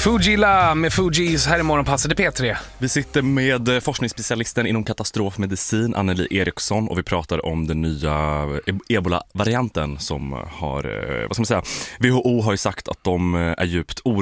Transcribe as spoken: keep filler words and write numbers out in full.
Fujila med Fujis här i morgonpasset i P tre. Vi sitter med forskningsspecialisten inom katastrofmedicin Anneli Eriksson och vi pratar om den nya ebola-varianten som har, vad ska man säga, W H O har ju sagt att de är djupt oroade